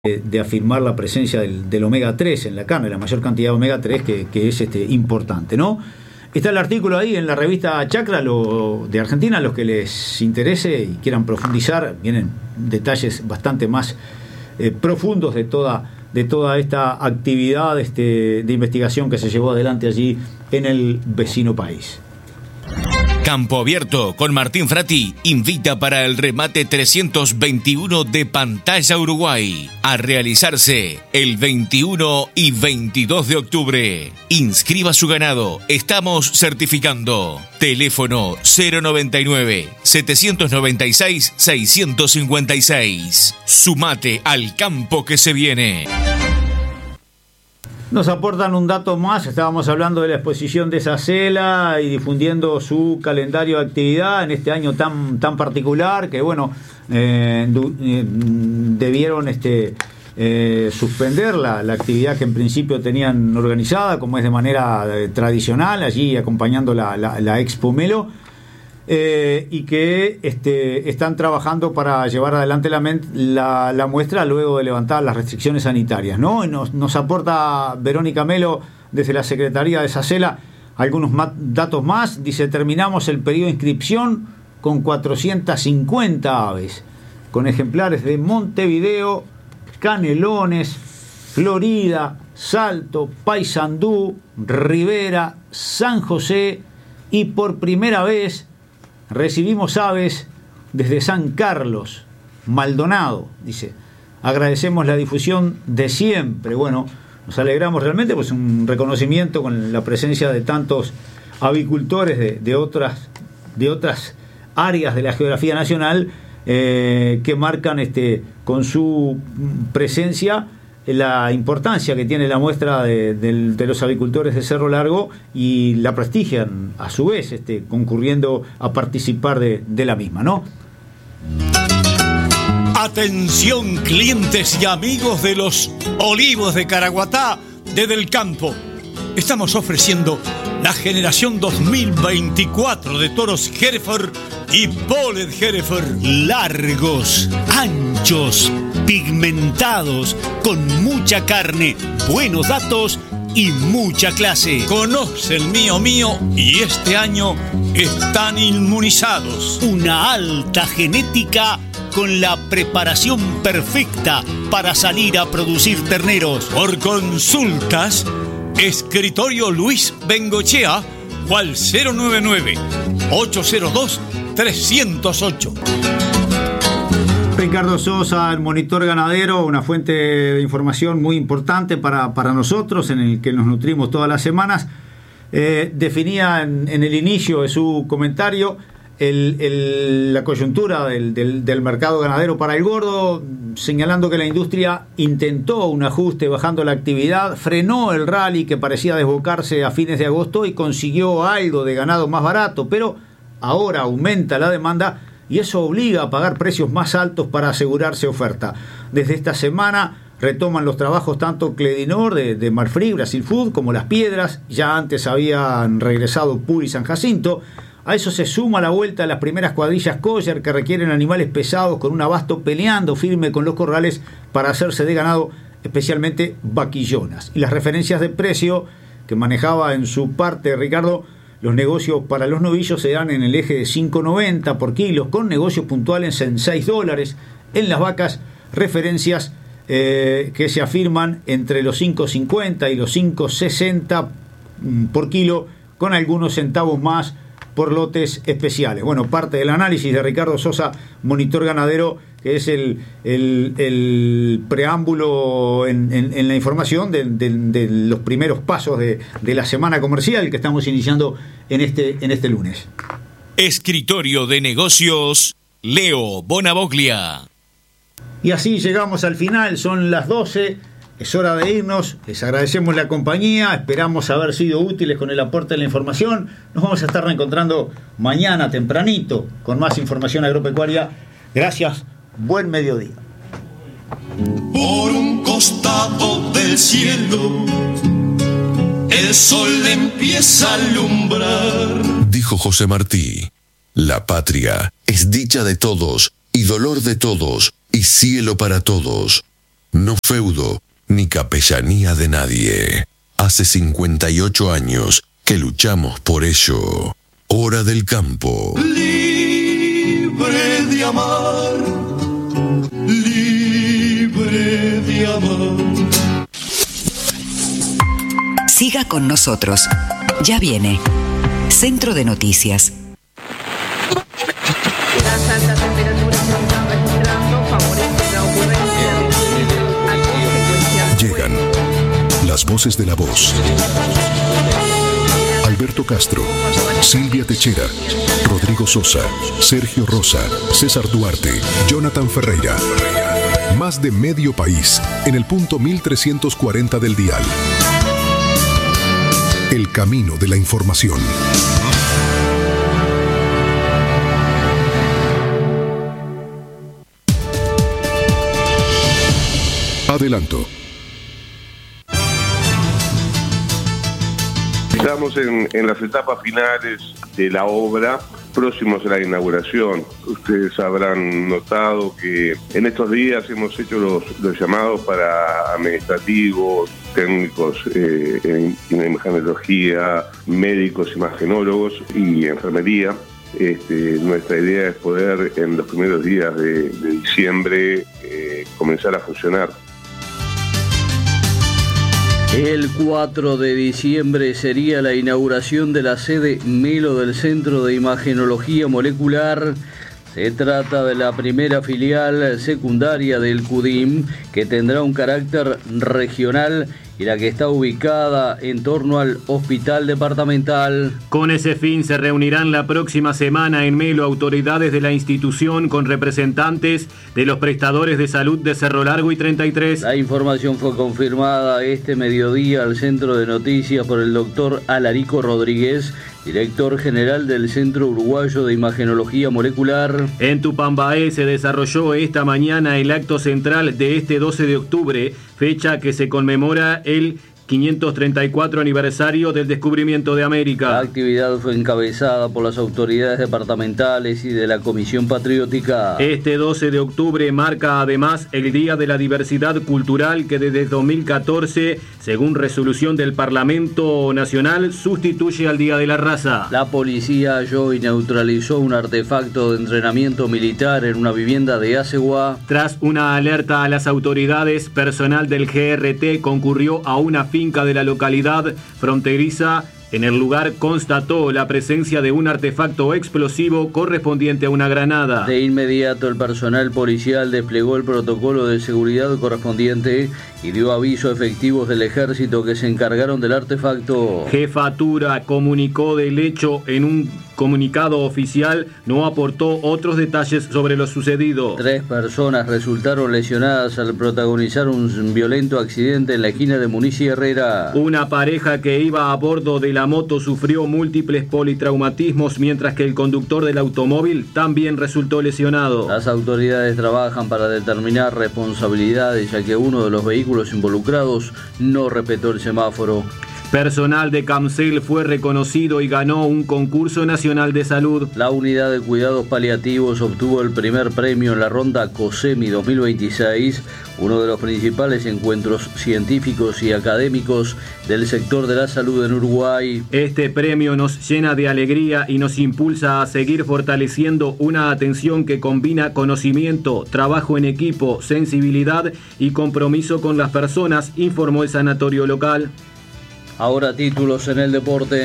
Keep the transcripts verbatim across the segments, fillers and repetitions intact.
de afirmar la presencia del, del omega tres en la carne, la mayor cantidad de omega tres que, que es este, importante, ¿no? Está el artículo ahí en la revista Chacra lo, de Argentina, los que les interese y quieran profundizar, vienen detalles bastante más eh, profundos de toda, de toda esta actividad este, de investigación que se llevó adelante allí en el vecino país. Campo Abierto con Martín Frati invita para el remate trescientos veintiuno de Pantalla Uruguay a realizarse el veintiuno y veintidós de octubre. Inscriba su ganado, estamos certificando. Teléfono cero noventa y nueve, setecientos noventa y seis, seiscientos cincuenta y seis. Sumate al campo que se viene. Nos aportan un dato más, estábamos hablando de la exposición de Sacela y difundiendo su calendario de actividad en este año tan, tan particular que, bueno, eh, du, eh, debieron este, eh, suspender la, la actividad que en principio tenían organizada, como es de manera eh, tradicional, allí acompañando la, la, la Expo Melo. Eh, y que este, están trabajando para llevar adelante la, la, la muestra luego de levantar las restricciones sanitarias, ¿no? Nos, nos aporta Verónica Melo desde la Secretaría de Sacela algunos más, datos más. Dice: terminamos el periodo de inscripción con cuatrocientas cincuenta aves, con ejemplares de Montevideo, Canelones, Florida, Salto, Paysandú, Rivera, San José, y por primera vez recibimos aves desde San Carlos, Maldonado. Dice: agradecemos la difusión de siempre. Bueno, nos alegramos realmente, pues un reconocimiento con la presencia de tantos avicultores de, de otras de otras áreas de la geografía nacional eh, que marcan este con su presencia la importancia que tiene la muestra de, de, de los avicultores de Cerro Largo y la prestigian a su vez este, concurriendo a participar de, de la misma, ¿no? Atención, clientes y amigos de los olivos de Caraguatá de Del Campo. Estamos ofreciendo la generación dos mil veinticuatro de toros Hereford y Polled Hereford, largos, anchos, pigmentados, con mucha carne, buenos datos y mucha clase. Conoce el mío mío y este año están inmunizados. Una alta genética con la preparación perfecta para salir a producir terneros. Por consultas, Escritorio Luis Bengochea o al cero noventa y nueve, ocho cero dos, tres cero ocho. Ricardo Sosa, el monitor ganadero, una fuente de información muy importante para, para nosotros, en el que nos nutrimos todas las semanas, eh, definía en, en el inicio de su comentario el, el, la coyuntura del, del, del mercado ganadero para el gordo, señalando que la industria intentó un ajuste bajando la actividad, frenó el rally que parecía desbocarse a fines de agosto y consiguió algo de ganado más barato, pero ahora aumenta la demanda y eso obliga a pagar precios más altos para asegurarse oferta. Desde esta semana retoman los trabajos tanto Cledinor de, de Marfrig, Brasil Food, como Las Piedras. Ya antes habían regresado Puri y San Jacinto. A eso se suma la vuelta a las primeras cuadrillas Coller, que requieren animales pesados con un abasto peleando firme con los corrales para hacerse de ganado, especialmente vaquillonas. Y las referencias de precio que manejaba en su parte Ricardo: los negocios para los novillos se dan en el eje de cinco noventa por kilo, con negocios puntuales en seis dólares. En las vacas, referencias eh, que se afirman entre los cinco cincuenta y los cinco sesenta por kilo, con algunos centavos más por lotes especiales. Bueno, parte del análisis de Ricardo Sosa, monitor ganadero, que es el, el, el preámbulo en, en, en la información de, de, de los primeros pasos de, de la semana comercial que estamos iniciando en este, en este lunes. Escritorio de Negocios, Leo Bonavoglia. Y así llegamos al final, son las doce, es hora de irnos. Les agradecemos la compañía, esperamos haber sido útiles con el aporte de la información. Nos vamos a estar reencontrando mañana tempranito con más información agropecuaria. Gracias, buen mediodía. Por un costado del cielo el sol empieza a alumbrar. Dijo José Martí: la patria es dicha de todos y dolor de todos y cielo para todos. No feudo ni capellanía de nadie. Hace cincuenta y ocho años que luchamos por ello. Hora del Campo. Libre de amar, libre de amar. Siga con nosotros. Ya viene Centro de Noticias. Las altas temperaturas que se están registrando favorecen la ocurrencia de incendios a consecuencia. Llegan las voces de la voz. Alberto Castro, Silvia Techera, Rodrigo Sosa, Sergio Rosa, César Duarte, Jonathan Ferreira. Más de medio país en el punto mil trescientos cuarenta del dial. El camino de la información. Adelanto. Estamos en, en las etapas finales de la obra, próximos a la inauguración. Ustedes habrán notado que en estos días hemos hecho los, los llamados para administrativos, técnicos eh, en, en imagenología, médicos, imagenólogos y enfermería. Este, nuestra idea es poder en los primeros días de, de diciembre eh, comenzar a funcionar. El cuatro de diciembre sería la inauguración de la sede Melo del Centro de Imagenología Molecular. Se trata de la primera filial secundaria del CUDIM, que tendrá un carácter regional y la que está ubicada en torno al hospital departamental. Con ese fin se reunirán la próxima semana en Melo autoridades de la institución con representantes de los prestadores de salud de Cerro Largo y treinta y tres. La información fue confirmada este mediodía al Centro de Noticias por el doctor Alarico Rodríguez, director general del Centro Uruguayo de Imagenología Molecular. En Tupambaé se desarrolló esta mañana el acto central de este doce de octubre, fecha que se conmemora el quinientos treinta y cuatro aniversario del descubrimiento de América. La actividad fue encabezada por las autoridades departamentales y de la Comisión Patriótica. Este doce de octubre marca además el Día de la Diversidad Cultural, que desde dos mil catorce, según resolución del Parlamento Nacional, sustituye al Día de la Raza. La policía halló y neutralizó un artefacto de entrenamiento militar en una vivienda de Asegua. Tras una alerta a las autoridades, personal del G R T concurrió a una finca de la localidad fronteriza. En el lugar constató la presencia de un artefacto explosivo correspondiente a una granada. De inmediato el personal policial desplegó el protocolo de seguridad correspondiente y dio aviso a efectivos del ejército que se encargaron del artefacto. Jefatura comunicó del hecho en un comunicado oficial, no aportó otros detalles sobre lo sucedido. Tres personas resultaron lesionadas al protagonizar un violento accidente en la esquina de Muniz y Herrera. Una pareja que iba a bordo de la moto sufrió múltiples politraumatismos, mientras que el conductor del automóvil también resultó lesionado. Las autoridades trabajan para determinar responsabilidades, ya que uno de los vehículos involucrados no respetó el semáforo. Personal de Camcel fue reconocido y ganó un concurso nacional de salud. La unidad de cuidados paliativos obtuvo el primer premio en la ronda COSEMI dos mil veintiséis, uno de los principales encuentros científicos y académicos del sector de la salud en Uruguay. Este premio nos llena de alegría y nos impulsa a seguir fortaleciendo una atención que combina conocimiento, trabajo en equipo, sensibilidad y compromiso con las personas, informó el sanatorio local. Ahora títulos en el deporte.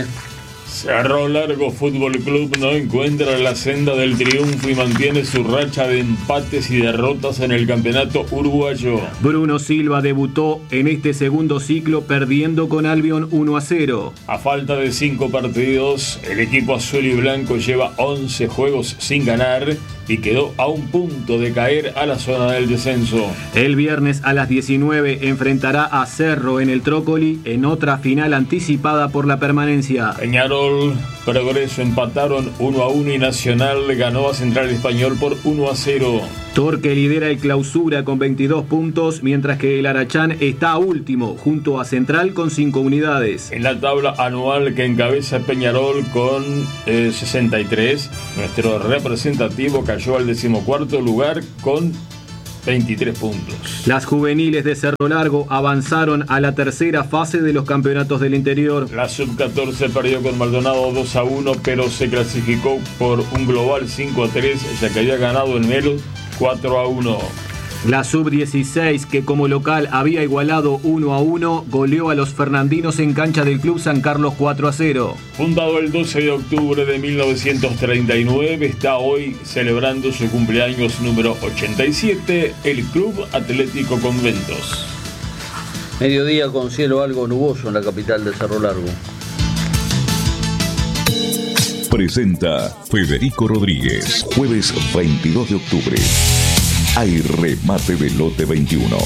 Cerro Largo Fútbol Club no encuentra la senda del triunfo y mantiene su racha de empates y derrotas en el campeonato uruguayo. Bruno Silva debutó en este segundo ciclo perdiendo con Albion uno a cero. A falta de cinco partidos, el equipo azul y blanco lleva once juegos sin ganar y quedó a un punto de caer a la zona del descenso. El viernes a las diecinueve enfrentará a Cerro en el Trócoli en otra final anticipada por la permanencia. Peñarol, Progreso empataron uno a uno y Nacional ganó a Central Español por uno a cero. Torque lidera el Clausura con veintidós puntos, mientras que el Arachán está último, junto a Central con cinco unidades. En la tabla anual que encabeza Peñarol con eh, sesenta y tres, nuestro representativo cayó al decimocuarto lugar con veintitrés puntos. Las juveniles de Cerro Largo avanzaron a la tercera fase de los campeonatos del interior. La sub catorce perdió con Maldonado dos a uno, pero se clasificó por un global cinco a tres, ya que había ganado en Melo cuatro a uno. La sub dieciséis, que como local había igualado uno a uno, goleó a los fernandinos en cancha del Club San Carlos cuatro a cero. Fundado el doce de octubre de mil novecientos treinta y nueve, está hoy celebrando su cumpleaños número ochenta y siete, el Club Atlético Conventos. Mediodía con cielo algo nuboso en la capital de Cerro Largo. Presenta Federico Rodríguez, jueves veintidós de octubre. Hay remate de lote veintiuno.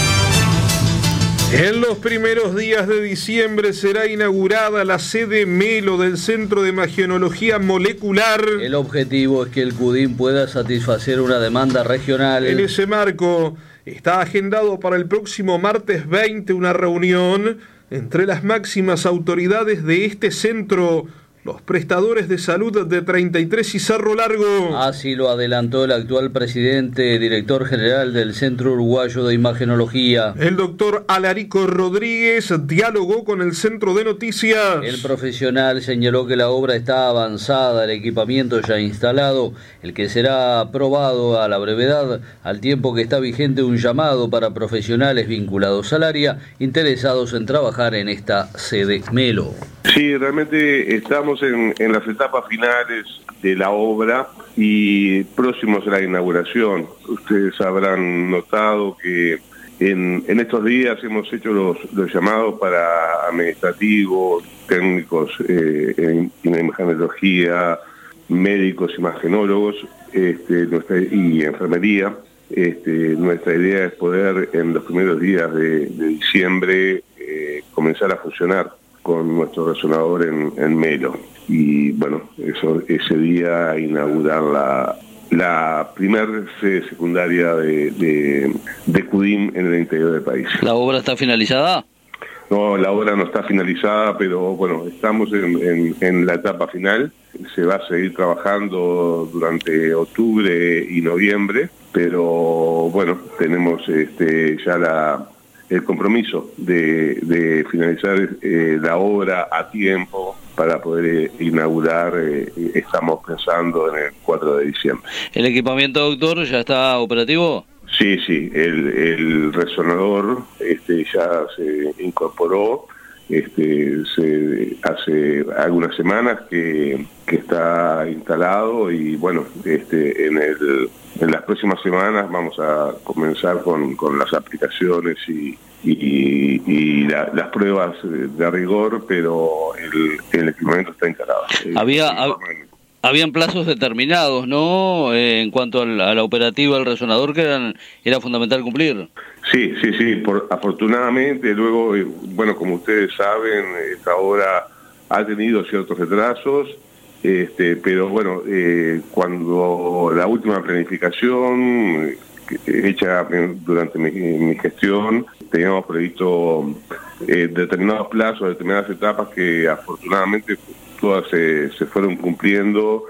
En los primeros días de diciembre será inaugurada la sede Melo del Centro de Imagenología Molecular. El objetivo es que el CUDIM pueda satisfacer una demanda regional. En ese marco está agendado para el próximo martes veinte una reunión entre las máximas autoridades de este centro, los prestadores de salud de treinta y tres y Cerro Largo. Así lo adelantó el actual presidente, director general del Centro Uruguayo de Imagenología. El doctor Alarico Rodríguez dialogó con el Centro de Noticias. El profesional señaló que la obra está avanzada, el equipamiento ya instalado, el que será aprobado a la brevedad, al tiempo que está vigente un llamado para profesionales vinculados al área interesados en trabajar en esta sede Melo. Sí, realmente estamos en, en las etapas finales de la obra y próximos a la inauguración. Ustedes habrán notado que en, en estos días hemos hecho los, los llamados para administrativos, técnicos eh, en, en imagenología, médicos, imagenólogos este, nuestra, y enfermería. Este, nuestra idea es poder en los primeros días de, de diciembre eh, comenzar a funcionar con nuestro resonador en, en Melo. Y bueno, eso, ese día inaugurar la, la primer sede secundaria de, de, de CUDIM en el interior del país. ¿La obra está finalizada? No, la obra no está finalizada, pero bueno, estamos en, en, en la etapa final. Se va a seguir trabajando durante octubre y noviembre, pero bueno, tenemos este, ya la... el compromiso de, de finalizar eh, la obra a tiempo para poder eh, inaugurar, eh, estamos pensando en el cuatro de diciembre. ¿El equipamiento, doctor, ya está operativo? Sí, sí, el, el resonador este, ya se incorporó, este, se, hace algunas semanas que, que está instalado y bueno, este, en el... en las próximas semanas vamos a comenzar con, con las aplicaciones y, y, y la, las pruebas de rigor, pero el, el equipamiento está instalado. Había, hab, habían plazos determinados, ¿no? Eh, en cuanto al, a la operativa del resonador, que eran, era fundamental cumplir. Sí, sí, sí. Por, afortunadamente, luego, bueno, como ustedes saben, esta obra ha tenido ciertos retrasos. Este, pero bueno, eh, cuando la última planificación hecha durante mi, mi gestión, teníamos previsto eh, determinados plazos, determinadas etapas que afortunadamente todas se, se fueron cumpliendo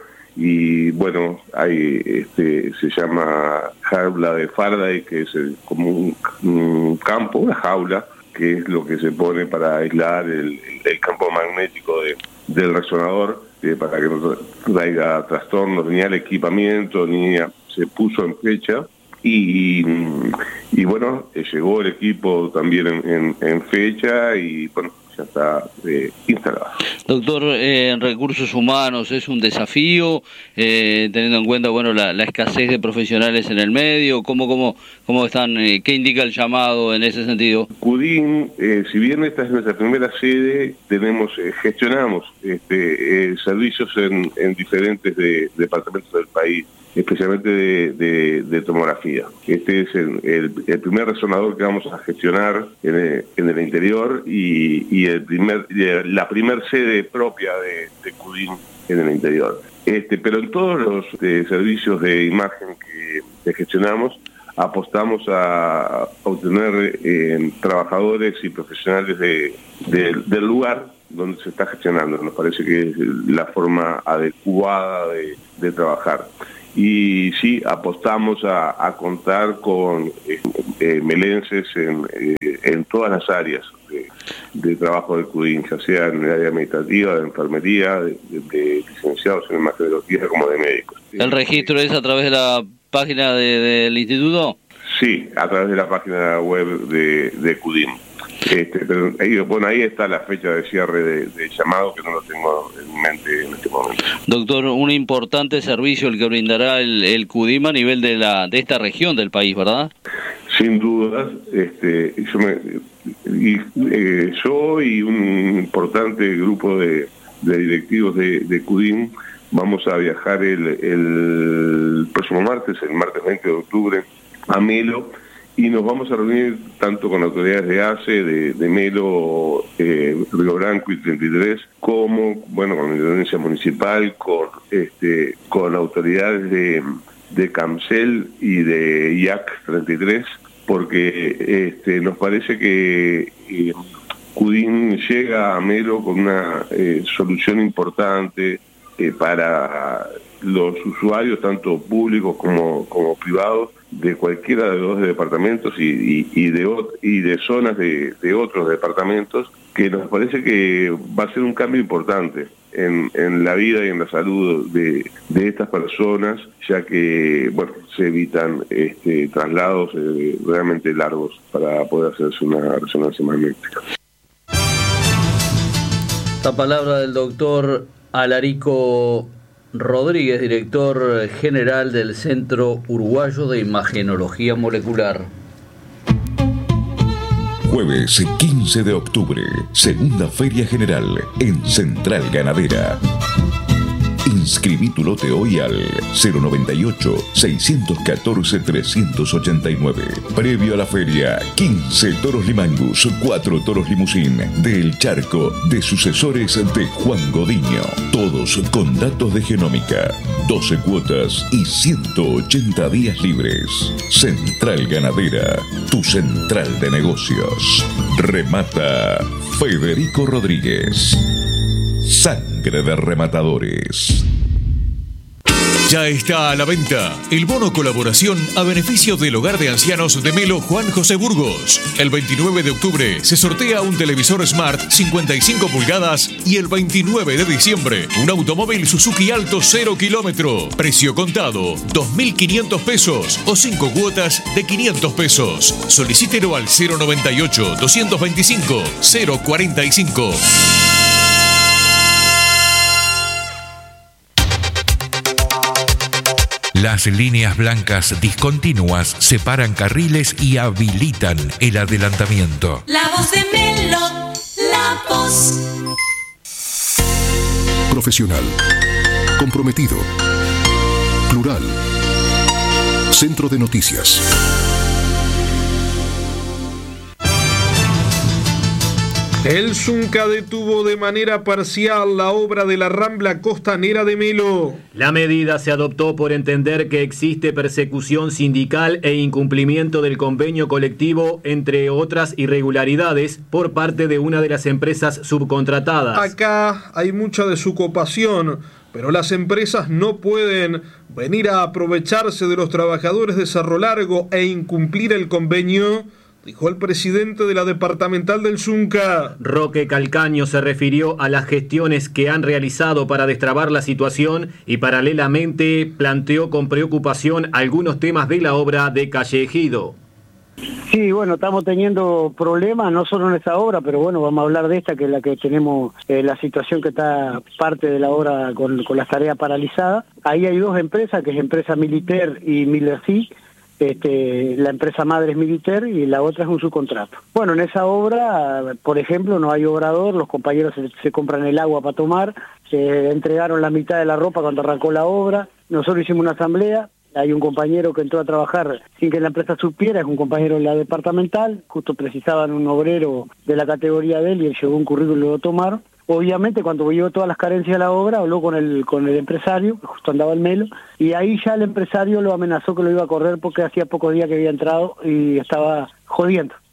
y bueno, hay este se llama jaula de Faraday, que es el, como un, un campo, una jaula, que es lo que se pone para aislar el, el campo magnético de, del resonador, eh, para que no traiga trastornos ni al equipamiento, ni a, se puso en fecha. Y, y bueno, eh, llegó el equipo también en, en, en fecha y bueno, ya está eh, instalado. Doctor, eh, en recursos humanos es un desafío, eh, teniendo en cuenta bueno la, la escasez de profesionales en el medio. ¿Cómo, cómo, cómo están? Eh, ¿Qué indica el llamado en ese sentido? CUDIM, eh, si bien esta es nuestra primera sede, tenemos eh, gestionamos este, eh, servicios en, en diferentes de, departamentos del país, especialmente de, de, de tomografía. Este es el, el, el primer resonador que vamos a gestionar en el, en el interior y, y el primer, la primer sede propia de, de CUDIM en el interior. Este, pero en todos los eh, servicios de imagen que, que gestionamos, apostamos a, a obtener eh, trabajadores y profesionales de, de, del lugar donde se está gestionando. Nos parece que es la forma adecuada de, de trabajar. y sí, apostamos a, a contar con eh, eh, melenses en, eh, en todas las áreas de, de trabajo del CUDIN, ya sea en el área administrativa, de enfermería, de, de, de licenciados en imagenología como de médicos. ¿El registro es a través de la página de, del instituto? Sí, a través de la página web de, de CUDIN. Este, pero ahí, bueno, ahí está la fecha de cierre de, de llamado, que no lo tengo en mente en este momento. Doctor, un importante servicio el que brindará el, el CUDIM a nivel de la de esta región del país, ¿verdad? Sin dudas, este, yo, me, y, eh, yo y un importante grupo de, de directivos de, de CUDIM vamos a viajar el, el próximo martes, el martes veinte de octubre, a Melo, y nos vamos a reunir tanto con autoridades de A C E, de, de Melo, eh, Río Branco y treinta y tres, como bueno con la intendencia municipal, con este, con autoridades de, de CAMCEL y de I A C treinta y tres, porque este, nos parece que eh, CUDIN llega a Melo con una eh, solución importante eh, para los usuarios, tanto públicos como, como privados, de cualquiera de los dos departamentos y, y, y, de, y de zonas de, de otros departamentos, que nos parece que va a ser un cambio importante en, en la vida y en la salud de, de estas personas, ya que bueno, se evitan este, traslados eh, realmente largos para poder hacerse una resonancia magnética. La palabra del doctor Alarico Rodríguez, director general del Centro Uruguayo de Imagenología Molecular. Jueves quince de octubre, segunda feria general en Central Ganadera. Inscribí tu lote hoy al cero noventa y ocho, seiscientos catorce, trescientos ochenta y nueve. Previo a la feria, quince toros Limangus, cuatro toros limusín del Charco, de sucesores de Juan Godiño. Todos con datos de genómica, doce cuotas y ciento ochenta días libres. Central Ganadera, tu central de negocios. Remata Federico Rodríguez. Sangre de rematadores. Ya está a la venta el bono colaboración a beneficio del Hogar de Ancianos de Melo Juan José Burgos. El veintinueve de octubre se sortea un televisor Smart cincuenta y cinco pulgadas y el veintinueve de diciembre un automóvil Suzuki Alto cero kilómetro. Precio contado dos mil quinientos pesos o cinco cuotas de quinientos pesos. Solicítelo al cero noventa y ocho, doscientos veinticinco, cero cuarenta y cinco. Las líneas blancas discontinuas separan carriles y habilitan el adelantamiento. La voz de Melo, la voz. Profesional, comprometido, plural. Centro de Noticias. El Zunca detuvo de manera parcial la obra de la Rambla Costanera de Melo. La medida se adoptó por entender que existe persecución sindical e incumplimiento del convenio colectivo, entre otras irregularidades, por parte de una de las empresas subcontratadas. Acá hay mucha desocupación, pero las empresas no pueden venir a aprovecharse de los trabajadores de Cerro Largo e incumplir el convenio, dijo el presidente de la departamental del Zunca. Roque Calcaño se refirió a las gestiones que han realizado para destrabar la situación y paralelamente planteó con preocupación algunos temas de la obra de Calle Ejido. Sí, bueno, estamos teniendo problemas, no solo en esa obra, pero bueno, vamos a hablar de esta, que es la que tenemos, eh, la situación que está parte de la obra con, con las tareas paralizadas. Ahí hay dos empresas, que es Empresa Militer y Millerci. Este, la empresa madre es Militer y la otra es un subcontrato. Bueno, en esa obra, por ejemplo, no hay obrador, los compañeros se, se compran el agua para tomar, se entregaron la mitad de la ropa cuando arrancó la obra, nosotros hicimos una asamblea, hay un compañero que entró a trabajar sin que la empresa supiera, es un compañero de la departamental, justo precisaban un obrero de la categoría de él y él llegó un currículum y lo tomaron. Obviamente, cuando vio todas las carencias de la obra, habló con el con el empresario, que justo andaba el Melo, y ahí ya el empresario lo amenazó que lo iba a correr porque hacía pocos días que había entrado y estaba jodiendo.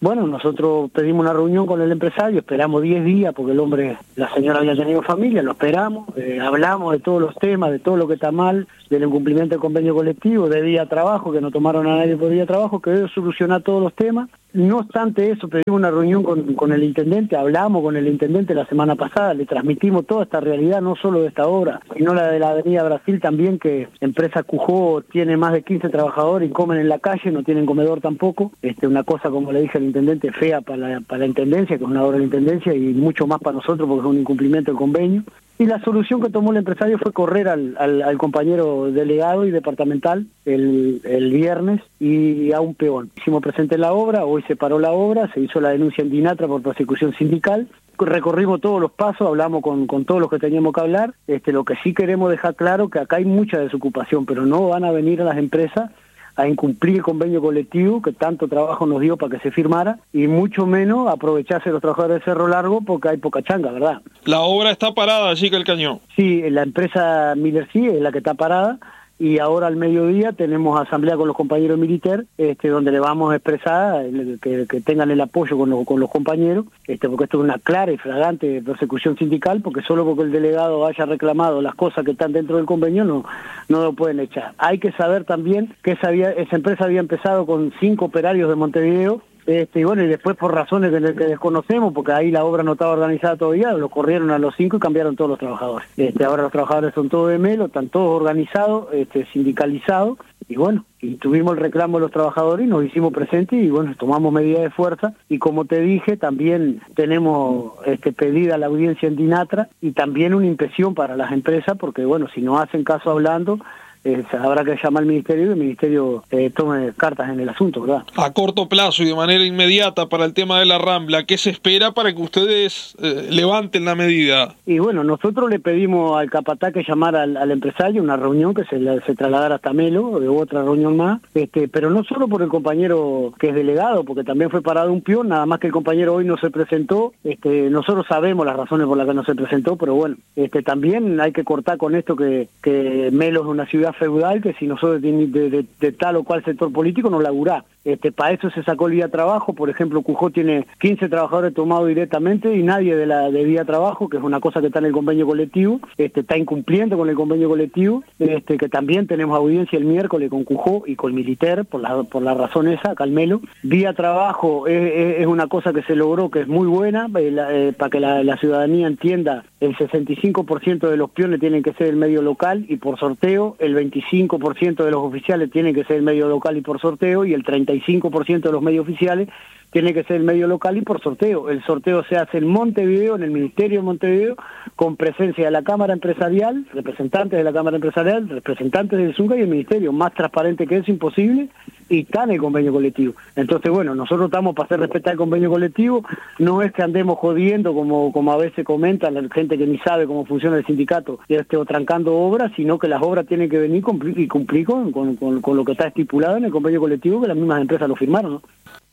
Bueno, nosotros pedimos una reunión con el empresario, esperamos diez días porque el hombre, la señora había tenido familia, lo esperamos, eh, hablamos de todos los temas, de todo lo que está mal, del incumplimiento del convenio colectivo, de día de trabajo, que no tomaron a nadie por día de trabajo, que debe solucionar todos los temas. No obstante eso, pedimos una reunión con, con el intendente, hablamos con el intendente la semana pasada, le transmitimos toda esta realidad, no solo de esta obra, sino la de la Avenida Brasil también, que empresa Cujó tiene más de quince trabajadores y comen en la calle, no tienen comedor tampoco. Este, una cosa, como le dije al intendente, fea para la, para la intendencia, que es una obra de la intendencia, y mucho más para nosotros porque es un incumplimiento del convenio. Y la solución que tomó el empresario fue correr al, al, al compañero delegado y departamental el, el viernes y a un peón. Hicimos presente la obra, hoy se paró la obra, se hizo la denuncia en Dinatra por persecución sindical, recorrimos todos los pasos, hablamos con, con todos los que teníamos que hablar. Este, lo que sí queremos dejar claro que acá hay mucha desocupación, pero no van a venir a las empresas a incumplir el convenio colectivo que tanto trabajo nos dio para que se firmara, y mucho menos aprovecharse de los trabajadores de Cerro Largo porque hay poca changa, ¿verdad? La obra está parada, allí que el cañón. Sí, la empresa Miller sí es la que está parada, y ahora al mediodía tenemos asamblea con los compañeros militares, este, donde le vamos a expresar que, que tengan el apoyo con los, con los compañeros, este, porque esto es una clara y flagrante persecución sindical, porque solo porque el delegado haya reclamado las cosas que están dentro del convenio no, no lo pueden echar. Hay que saber también que esa, había, esa empresa había empezado con cinco operarios de Montevideo, Este, y bueno, y después por razones que, que desconocemos, porque ahí la obra no estaba organizada todavía, lo corrieron a los cinco y cambiaron todos los trabajadores. Este, ahora los trabajadores son todos de Melo, están todos organizados, este, sindicalizados, y bueno, y tuvimos el reclamo de los trabajadores y nos hicimos presentes y bueno, tomamos medidas de fuerza, y como te dije, también tenemos este, pedida la audiencia en Dinatra y también una impresión para las empresas, porque bueno, si no hacen caso hablando, Eh, habrá que llamar al ministerio y el ministerio eh, tome cartas en el asunto, ¿verdad? A corto plazo y de manera inmediata para el tema de la Rambla, ¿qué se espera para que ustedes eh, levanten la medida? Y bueno, nosotros le pedimos al capataz que llamara al, al empresario, una reunión que se, se trasladara hasta Melo, de otra reunión más, este, pero no solo por el compañero que es delegado, porque también fue parado un peón, nada más que el compañero hoy no se presentó. Este, nosotros sabemos las razones por las que no se presentó, pero bueno, este, también hay que cortar con esto que, que Melo es una ciudad feudal, que si nosotros de, de, de, de tal o cual sector político no laburá. Este, para eso se sacó el día de trabajo. Por ejemplo, Cujó tiene quince trabajadores tomados directamente y nadie de la de día de trabajo, que es una cosa que está en el convenio colectivo, este, está incumpliendo con el convenio colectivo, este, que también tenemos audiencia el miércoles con Cujó y con Militer, por la, por la razón esa, Calmelo. Día de trabajo es, es, es una cosa que se logró, que es muy buena, eh, la, eh, para que la, la ciudadanía entienda, el sesenta y cinco por ciento de los peones tienen que ser el medio local y por sorteo, el veinticinco por ciento de los oficiales tienen que ser el medio local y por sorteo, y el treinta y cinco por ciento de los medios oficiales tiene que ser el medio local y por sorteo. El sorteo se hace en Montevideo, en el Ministerio de Montevideo, con presencia de la Cámara Empresarial, representantes de la Cámara Empresarial, representantes del Zunga y el Ministerio. Más transparente que eso, imposible, y está en el convenio colectivo. Entonces, bueno, nosotros estamos para hacer respetar el convenio colectivo, no es que andemos jodiendo, como, como a veces comenta la gente que ni sabe cómo funciona el sindicato, este, o trancando obras, sino que las obras tienen que venir cumplir, y cumplir con, con, con, con lo que está estipulado en el convenio colectivo, que las mismas empresas lo firmaron, ¿no?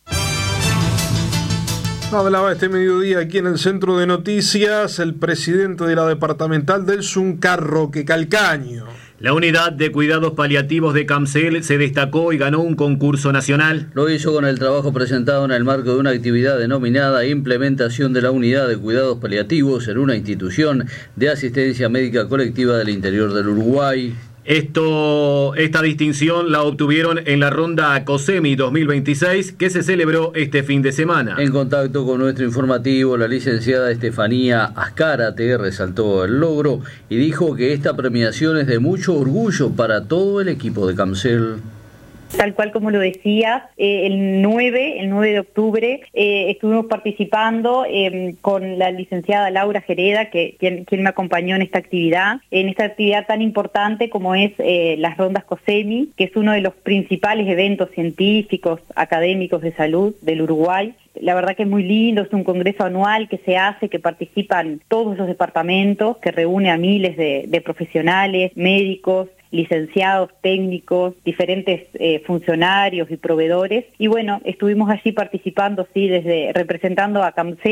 Hablaba este mediodía aquí en el Centro de Noticias el presidente de la departamental del Zunca, Roque Calcaño. La unidad de cuidados paliativos de Camcel se destacó y ganó un concurso nacional. Lo hizo con el trabajo presentado en el marco de una actividad denominada Implementación de la Unidad de Cuidados Paliativos en una institución de asistencia médica colectiva del interior del Uruguay. Esto, esta distinción la obtuvieron en la ronda COSEMI dos mil veintiséis, que se celebró este fin de semana. En contacto con nuestro informativo, la licenciada Estefanía Azcárate resaltó el logro y dijo que esta premiación es de mucho orgullo para todo el equipo de Camcel. Tal cual como lo decías, eh, el nueve de octubre eh, estuvimos participando eh, con la licenciada Laura Gereda, que quien, quien me acompañó en esta actividad, en esta actividad tan importante como es eh, las rondas COSEMI, que es uno de los principales eventos científicos, académicos de salud del Uruguay. La verdad que es muy lindo, es un congreso anual que se hace, que participan todos los departamentos, que reúne a miles de, de profesionales, médicos, licenciados, técnicos, diferentes eh, funcionarios y proveedores. Y bueno, estuvimos allí participando, sí, desde representando a Camcel,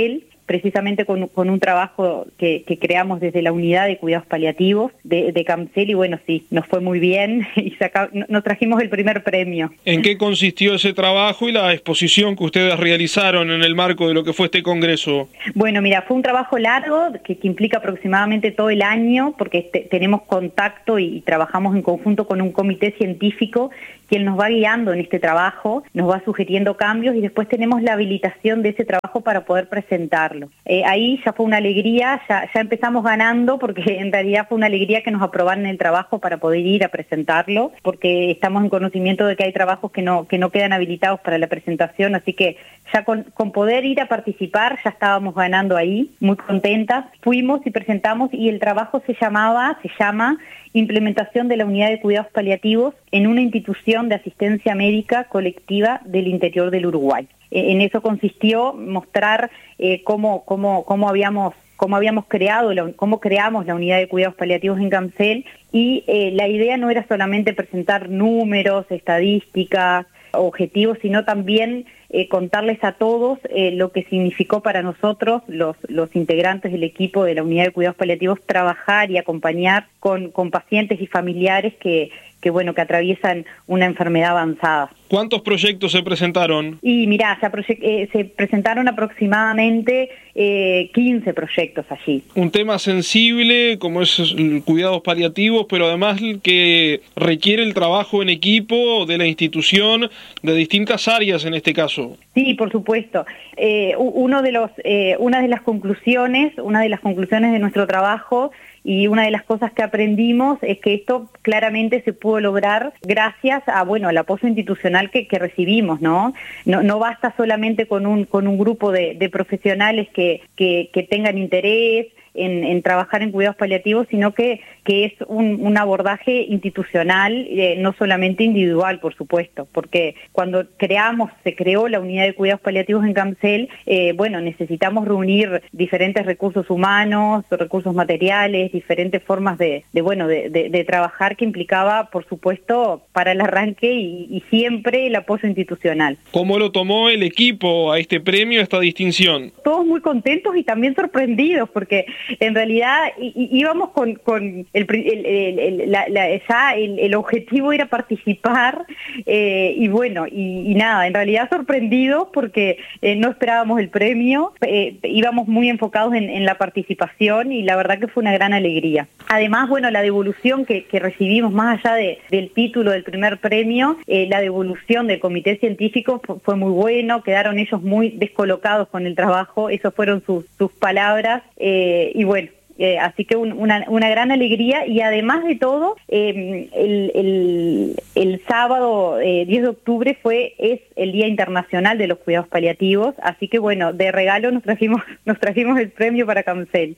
precisamente con, con un trabajo que, que creamos desde la unidad de cuidados paliativos de, de Camsel, y bueno, sí, nos fue muy bien y saca, nos trajimos el primer premio. ¿En qué consistió ese trabajo y la exposición que ustedes realizaron en el marco de lo que fue este congreso? Bueno, mira, fue un trabajo largo que, que implica aproximadamente todo el año, porque te, tenemos contacto y, y trabajamos en conjunto con un comité científico quien nos va guiando en este trabajo, nos va sugiriendo cambios y después tenemos la habilitación de ese trabajo para poder presentarlo. Eh, ahí ya fue una alegría, ya, ya empezamos ganando, porque en realidad fue una alegría que nos aprobaran el trabajo para poder ir a presentarlo, porque estamos en conocimiento de que hay trabajos que no, que no quedan habilitados para la presentación, así que ya con, con poder ir a participar ya estábamos ganando ahí, muy contentas. Fuimos y presentamos y el trabajo se llamaba, se llama Implementación de la Unidad de Cuidados Paliativos en una institución de asistencia médica colectiva del interior del Uruguay. Eh, en eso consistió mostrar eh, cómo, cómo, cómo habíamos cómo habíamos creado, la, cómo creamos la unidad de cuidados paliativos en Camsel, y eh, la idea no era solamente presentar números, estadísticas, objetivos, sino también eh, contarles a todos eh, lo que significó para nosotros, los, los integrantes del equipo de la unidad de cuidados paliativos, trabajar y acompañar con, con pacientes y familiares que, que, bueno, que atraviesan una enfermedad avanzada. ¿Cuántos proyectos se presentaron? Y mirá, se, eh, se presentaron aproximadamente eh, quince proyectos allí. Un tema sensible como es el cuidados paliativos, pero además que requiere el trabajo en equipo de la institución, de distintas áreas en este caso. Sí, por supuesto. Eh, uno de los, eh, una de las conclusiones, una de las conclusiones de nuestro trabajo y una de las cosas que aprendimos es que esto claramente se pudo lograr gracias a, bueno, al apoyo institucional que, que recibimos, ¿no? No, no basta solamente con un, con un grupo de, de profesionales que, que, que tengan interés en, en trabajar en cuidados paliativos, sino que, que es un, un abordaje institucional, eh, no solamente individual, por supuesto, porque cuando creamos, se creó la unidad de cuidados paliativos en Camsel, eh, bueno, necesitamos reunir diferentes recursos humanos, recursos materiales, diferentes formas de, de bueno, de, de, de trabajar, que implicaba, por supuesto, para el arranque y, y siempre el apoyo institucional. ¿Cómo lo tomó el equipo a este premio, a esta distinción? Todos muy contentos y también sorprendidos, porque en realidad íbamos con, con el, el, el, el, la, la, ya el, el objetivo era participar, eh, y bueno, y, y nada, en realidad sorprendidos porque eh, no esperábamos el premio, eh, íbamos muy enfocados en, en la participación y la verdad que fue una gran alegría. Además, bueno, la devolución que, que recibimos, más allá de, del título del primer premio, eh, la devolución del comité científico fue, fue muy bueno, quedaron ellos muy descolocados con el trabajo, esas fueron sus, sus palabras, eh, y bueno, eh, así que un, una, una gran alegría. Y además de todo, eh, el, el, el sábado eh, diez de octubre fue es el Día Internacional de los Cuidados Paliativos, así que bueno, de regalo nos trajimos, nos trajimos el premio para Camsel.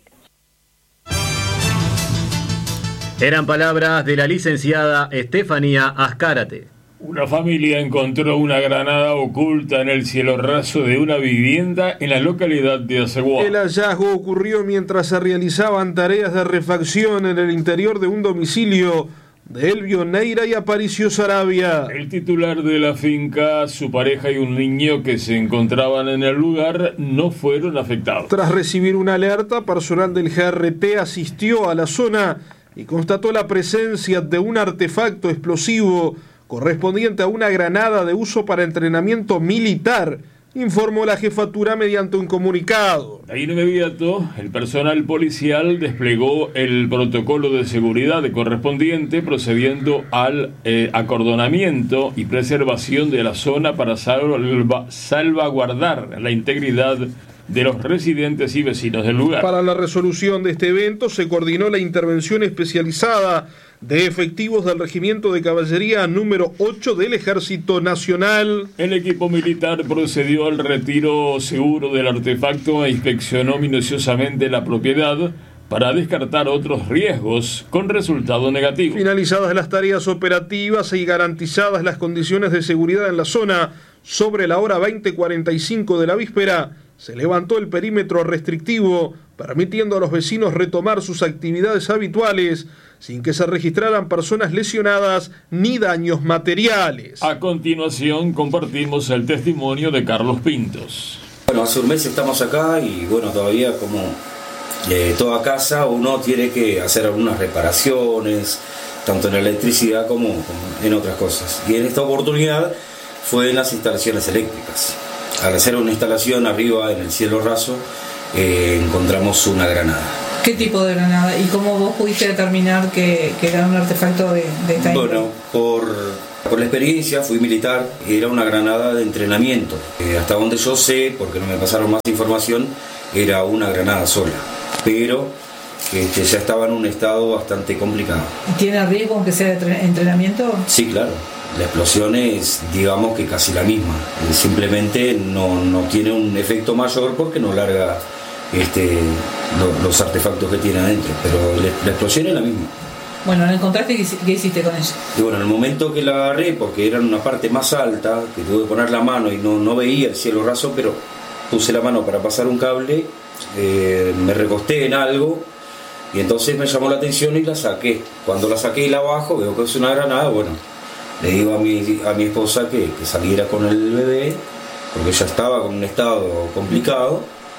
Eran palabras de la licenciada Estefanía Azcárate. Una familia encontró una granada oculta en el cielo raso de una vivienda en la localidad de Aceguá. El hallazgo ocurrió mientras se realizaban tareas de refacción en el interior de un domicilio de Elvio Neira y Aparicio Sarabia. El titular de la finca, su pareja y un niño que se encontraban en el lugar no fueron afectados. Tras recibir una alerta, personal del G R T asistió a la zona y constató la presencia de un artefacto explosivo correspondiente a una granada de uso para entrenamiento militar, informó la jefatura mediante un comunicado. De inmediato, el personal policial desplegó el protocolo de seguridad correspondiente, procediendo al eh, acordonamiento y preservación de la zona para salva, salvaguardar la integridad de los residentes y vecinos del lugar. Para la resolución de este evento se coordinó la intervención especializada de efectivos del Regimiento de Caballería número ocho del Ejército Nacional. El equipo militar procedió al retiro seguro del artefacto e inspeccionó minuciosamente la propiedad para descartar otros riesgos con resultado negativo. Finalizadas las tareas operativas y garantizadas las condiciones de seguridad en la zona, sobre la hora veinte cuarenta y cinco de la víspera, se levantó el perímetro restrictivo, permitiendo a los vecinos retomar sus actividades habituales, sin que se registraran personas lesionadas ni daños materiales. A continuación, compartimos el testimonio de Carlos Pintos. Bueno, hace un mes estamos acá y bueno, todavía como eh, toda casa uno tiene que hacer algunas reparaciones, tanto en la electricidad como, como en otras cosas. Y en esta oportunidad fue en las instalaciones eléctricas. Al hacer una instalación arriba en el cielo raso, eh, encontramos una granada. ¿Qué tipo de granada? ¿Y cómo vos pudiste determinar que, que era un artefacto de, de esta índole? Bueno, por, por la experiencia, fui militar, era una granada de entrenamiento. Eh, hasta donde yo sé, porque no me pasaron más información, era una granada sola. Pero este, ya estaba en un estado bastante complicado. ¿Tiene riesgo aunque sea de entrenamiento? Sí, claro. La explosión es, digamos que casi la misma. Simplemente no, no tiene un efecto mayor porque no larga este, lo, los artefactos que tiene adentro. Pero la, la explosión es la misma. Bueno, ¿la encontraste? ¿Qué hiciste con ella? Y bueno, en el momento que la agarré, porque era en una parte más alta, que tuve que poner la mano y no, no veía el cielo raso, pero puse la mano para pasar un cable, eh, me recosté en algo y entonces me llamó la atención y la saqué. Cuando la saqué y la bajo, veo que es una granada, bueno, le digo a mi, a mi esposa que, que saliera con el bebé, porque ella estaba con un estado complicado,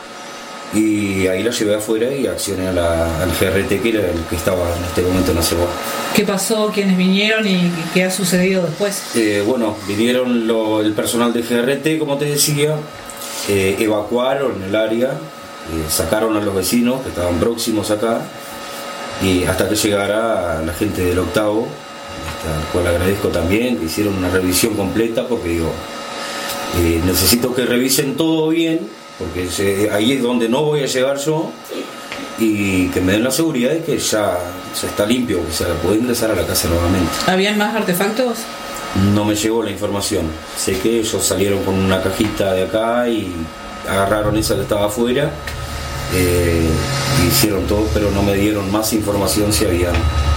y ahí la llevé afuera y accioné a la, al G R T, que era el que estaba en este momento en la cebolla. ¿Qué pasó? ¿Quiénes vinieron y qué ha sucedido después? Eh, bueno, vinieron lo, el personal de G R T, como te decía, eh, evacuaron el área, eh, sacaron a los vecinos que estaban próximos acá, y hasta que llegara la gente del octavo, al cual agradezco también, que hicieron una revisión completa, porque digo, eh, necesito que revisen todo bien, porque se, ahí es donde no voy a llegar yo, y que me den la seguridad de que ya, ya está limpio, que se puede ingresar a la casa nuevamente. ¿Habían más artefactos? No me llegó la información. Sé que ellos salieron con una cajita de acá y agarraron esa que estaba afuera, eh, hicieron todo, pero no me dieron más información si había.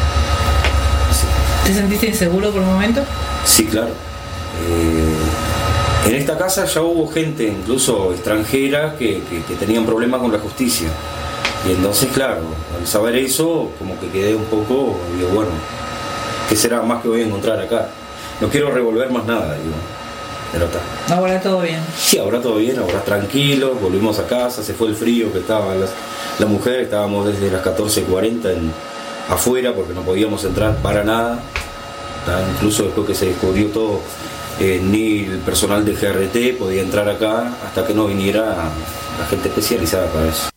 ¿Te sentiste inseguro por un momento? Sí, claro. Eh, en esta casa ya hubo gente, incluso extranjera, que, que, que tenían problemas con la justicia. Y entonces, claro, al saber eso, como que quedé un poco, digo, bueno, ¿qué será más que voy a encontrar acá? No quiero revolver más nada, digo, pero está. Ahora todo bien. Sí, ahora todo bien, ahora tranquilo, volvimos a casa, se fue el frío que estaba las, la mujer, estábamos desde las catorce cuarenta en, afuera porque no podíamos entrar para nada, incluso después que se descubrió todo, eh, ni el personal de G R T podía entrar acá hasta que no viniera la gente especializada para eso.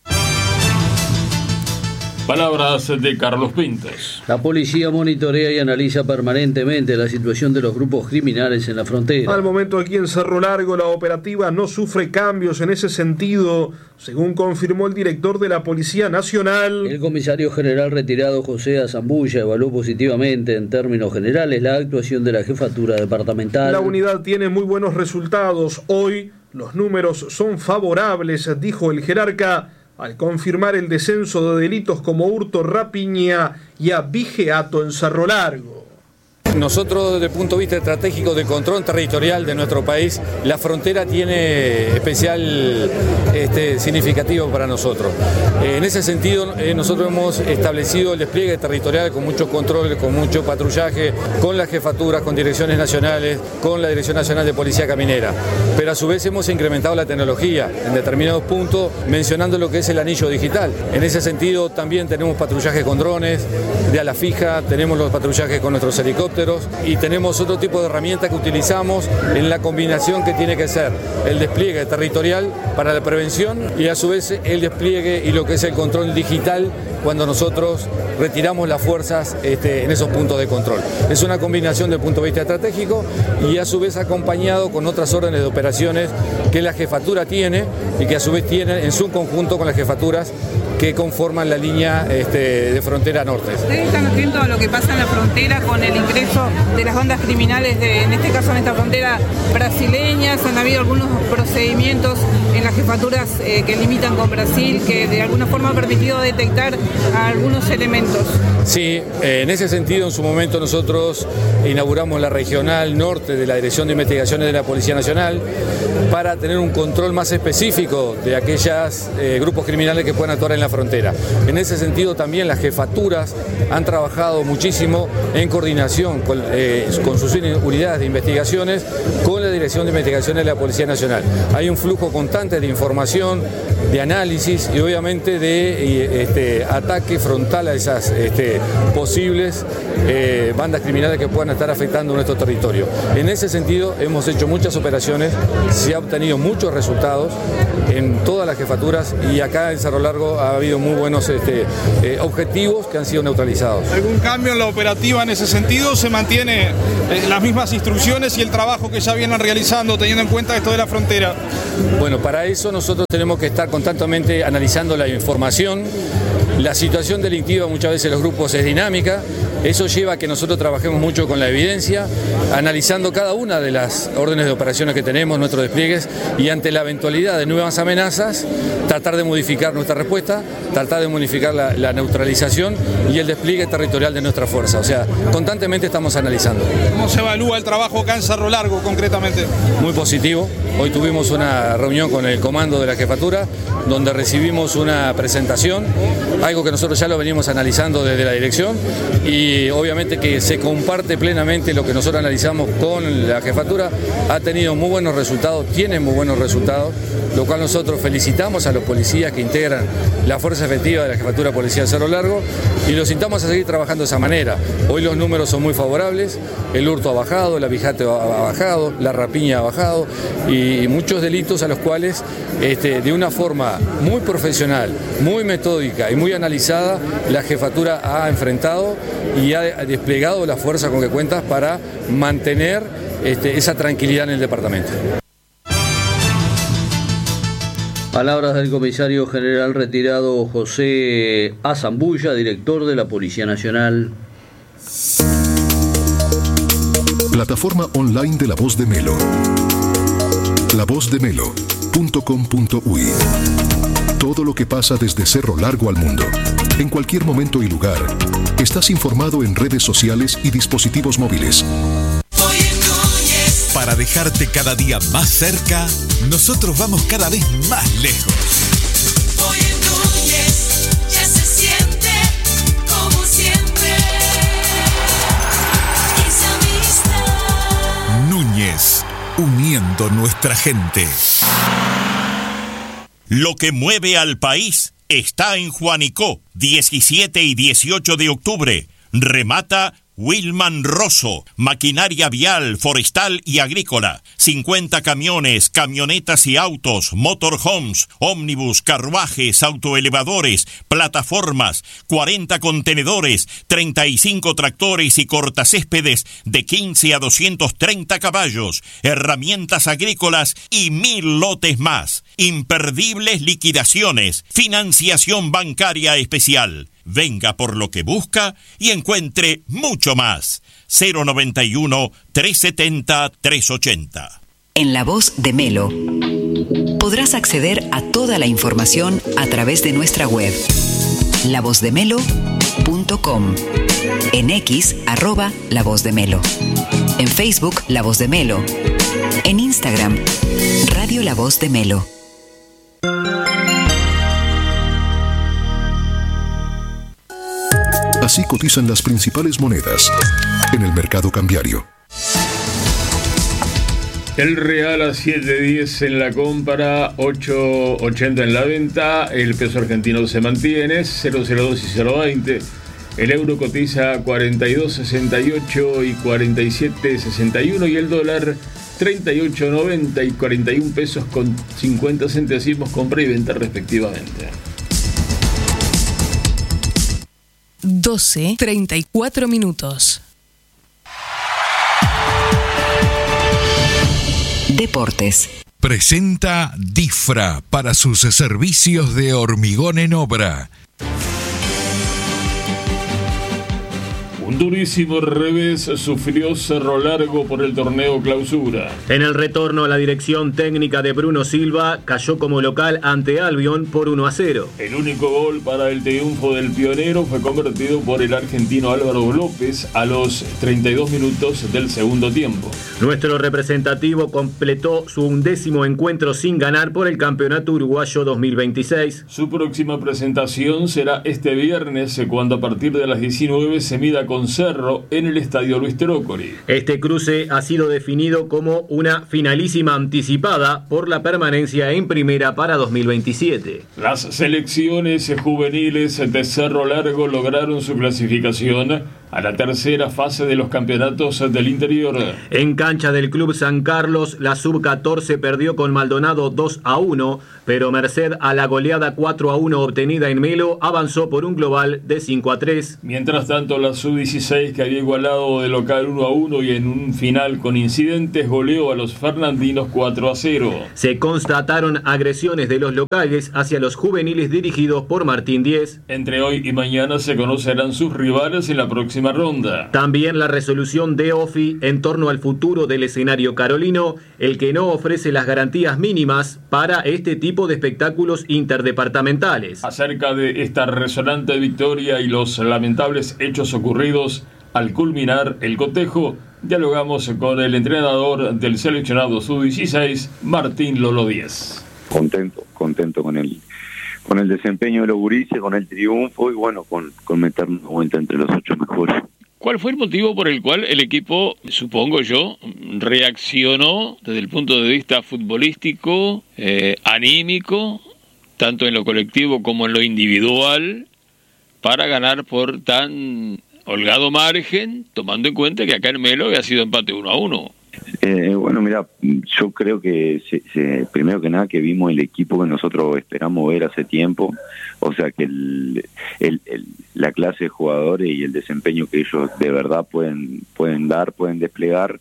Palabras de Carlos Pintos. La policía monitorea y analiza permanentemente la situación de los grupos criminales en la frontera. Al momento aquí en Cerro Largo la operativa no sufre cambios en ese sentido, según confirmó el director de la Policía Nacional. El comisario general retirado José Azambulla evaluó positivamente en términos generales la actuación de la jefatura departamental. La unidad tiene muy buenos resultados. Hoy los números son favorables, dijo el jerarca, al confirmar el descenso de delitos como hurto, rapiña y abigeato en Cerro Largo. Nosotros, desde el punto de vista estratégico de control territorial de nuestro país, la frontera tiene especial este, significativo para nosotros. Eh, en ese sentido, eh, nosotros hemos establecido el despliegue territorial con muchos controles, con mucho patrullaje, con las jefaturas, con direcciones nacionales, con la Dirección Nacional de Policía Caminera. Pero a su vez hemos incrementado la tecnología en determinados puntos, mencionando lo que es el anillo digital. En ese sentido, también tenemos patrullaje con drones, de ala fija, tenemos los patrullajes con nuestros helicópteros, y tenemos otro tipo de herramientas que utilizamos en la combinación que tiene que ser el despliegue territorial para la prevención y a su vez el despliegue y lo que es el control digital cuando nosotros retiramos las fuerzas este, en esos puntos de control. Es una combinación desde el punto de vista estratégico y a su vez acompañado con otras órdenes de operaciones que la jefatura tiene y que a su vez tiene en su conjunto con las jefaturas que conforman la línea este, de frontera norte. ¿Ustedes están atentos a lo que pasa en la frontera con el ingreso de las bandas criminales, de, en este caso en esta frontera brasileñas? ¿Han habido algunos procedimientos en las jefaturas eh, que limitan con Brasil que de alguna forma han permitido detectar a algunos elementos? Sí, eh, en ese sentido en su momento nosotros inauguramos la regional norte de la Dirección de Investigaciones de la Policía Nacional, para tener un control más específico de aquellos eh, grupos criminales que puedan actuar en la frontera. En ese sentido también las jefaturas han trabajado muchísimo en coordinación con, eh, con sus unidades de investigaciones, con la Dirección de Investigaciones de la Policía Nacional. Hay un flujo constante de información, de análisis y obviamente de este, ataque frontal a esas este, posibles eh, bandas criminales que puedan estar afectando nuestro territorio. En ese sentido hemos hecho muchas operaciones, se ha obtenido muchos resultados en todas las jefaturas y acá en Cerro Largo ha habido muy buenos este, eh, objetivos que han sido neutralizados. ¿Algún cambio en la operativa en ese sentido? ¿Se mantiene eh, las mismas instrucciones y el trabajo que ya vienen realizando teniendo en cuenta esto de la frontera? Bueno, para eso nosotros tenemos que estar constantemente analizando la información. La situación delictiva muchas veces los grupos es dinámica, eso lleva a que nosotros trabajemos mucho con la evidencia, analizando cada una de las órdenes de operaciones que tenemos, nuestros despliegues, y ante la eventualidad de nuevas amenazas, tratar de modificar nuestra respuesta, tratar de modificar la, la neutralización y el despliegue territorial de nuestra fuerza. O sea, constantemente estamos analizando. ¿Cómo se evalúa el trabajo acá en Cerro Largo concretamente? Muy positivo. Hoy tuvimos una reunión con el comando de la jefatura, donde recibimos una presentación, algo que nosotros ya lo venimos analizando desde la dirección y obviamente que se comparte plenamente lo que nosotros analizamos con la jefatura, ha tenido muy buenos resultados, tiene muy buenos resultados, lo cual nosotros felicitamos a los policías que integran la fuerza efectiva de la Jefatura de Policía de Cerro Largo y los invitamos a seguir trabajando de esa manera. Hoy los números son muy favorables, el hurto ha bajado, el abijato ha bajado, la rapiña ha bajado y muchos delitos a los cuales este, de una forma muy profesional, muy metódica y muy analizada, la jefatura ha enfrentado y ha desplegado la fuerza con que cuentas para mantener este, esa tranquilidad en el departamento. Palabras del comisario general retirado José Azambulla, director de la Policía Nacional. Plataforma online de La Voz de Melo. la voz de melo punto com punto u i. Todo lo que pasa desde Cerro Largo al mundo. En cualquier momento y lugar. Estás informado en redes sociales y dispositivos móviles. Para dejarte cada día más cerca, nosotros vamos cada vez más lejos. Hoy en Núñez ya se siente como siempre. Esa amistad. Núñez, uniendo nuestra gente. Lo que mueve al país está en Juanicó, diecisiete y dieciocho de octubre. Remata Wilman Rosso, maquinaria vial, forestal y agrícola, cincuenta camiones, camionetas y autos, motorhomes, ómnibus, carruajes, autoelevadores, plataformas, cuarenta contenedores, treinta y cinco tractores y cortacéspedes de quince a doscientos treinta caballos, herramientas agrícolas y mil lotes más. Imperdibles liquidaciones, financiación bancaria especial. Venga por lo que busca y encuentre mucho más. cero noventa y uno, trescientos setenta, trescientos ochenta. En La Voz de Melo podrás acceder a toda la información a través de nuestra web la voz de melo punto com, en X arroba La Voz de Melo, en Facebook La Voz de Melo, en Instagram Radio La Voz de Melo. Así cotizan las principales monedas en el mercado cambiario. El real a siete diez en la compra, ocho ochenta en la venta. El peso argentino se mantiene, cero cero dos y cero veinte. El euro cotiza a cuarenta y dos sesenta y ocho y cuarenta y siete sesenta y uno. Y el dólar treinta y ocho noventa y cuarenta y un pesos con cincuenta centésimos, compra y venta respectivamente. doce treinta y cuatro minutos. Deportes. Presenta Difra para sus servicios de hormigón en obra. Un durísimo revés sufrió Cerro Largo por el torneo Clausura. En el retorno, la dirección técnica de Bruno Silva cayó como local ante Albion por uno a cero. El único gol para el triunfo del Pionero fue convertido por el argentino Álvaro López a los treinta y dos minutos del segundo tiempo. Nuestro representativo completó su undécimo encuentro sin ganar por el Campeonato Uruguayo dos mil veintiséis. Su próxima presentación será este viernes, cuando a partir de las diecinueve se mida con Cerro en el Estadio Luis Trócoli. Este cruce ha sido definido como una finalísima anticipada por la permanencia en primera para dos mil veintisiete. Las selecciones juveniles de Cerro Largo lograron su clasificación a la tercera fase de los campeonatos del interior. En cancha del Club San Carlos, la sub catorce perdió con Maldonado dos a uno, pero merced a la goleada cuatro a uno obtenida en Melo, avanzó por un global de cinco a tres. Mientras tanto, la sub dieciséis, que había igualado de local uno a uno y en un final con incidentes, goleó a los fernandinos cuatro a cero. Se constataron agresiones de los locales hacia los juveniles dirigidos por Martín Díez. Entre hoy y mañana se conocerán sus rivales en la próxima ronda. También la resolución de O F I en torno al futuro del escenario carolino, el que no ofrece las garantías mínimas para este tipo de espectáculos interdepartamentales. Acerca de esta resonante victoria y los lamentables hechos ocurridos al culminar el cotejo, dialogamos con el entrenador del seleccionado sub dieciséis, Martín Lolo Díez. Contento, contento con el con el desempeño de los gurises, con el triunfo y bueno, con, con meternos cuenta entre los ocho mejores. ¿Cuál fue el motivo por el cual el equipo, supongo yo, reaccionó desde el punto de vista futbolístico, eh, anímico, tanto en lo colectivo como en lo individual, para ganar por tan holgado margen, tomando en cuenta que acá en Melo había sido empate uno a uno? Eh, bueno, mira, yo creo que se, se, primero que nada que vimos el equipo que nosotros esperamos ver hace tiempo, o sea que el, el, el, la clase de jugadores y el desempeño que ellos de verdad pueden pueden dar, pueden desplegar,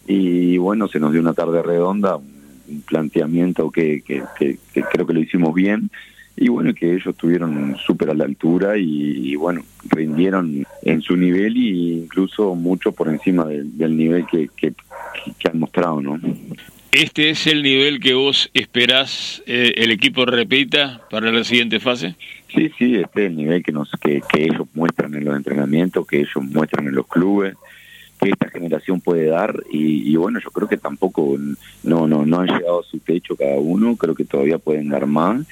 y bueno, se nos dio una tarde redonda, un planteamiento que, que, que, que creo que lo hicimos bien, y bueno, que ellos estuvieron súper a la altura y, y bueno, rindieron en su nivel e incluso mucho por encima de, del nivel que, que, que han mostrado, ¿no? ¿Este es el nivel que vos esperás eh, el equipo repita para la siguiente fase? Sí, sí, este es el nivel que, nos, que, que ellos muestran en los entrenamientos, que ellos muestran en los clubes, que esta generación puede dar, y, y bueno, yo creo que tampoco no no no han llegado a su techo cada uno, creo que todavía pueden dar más,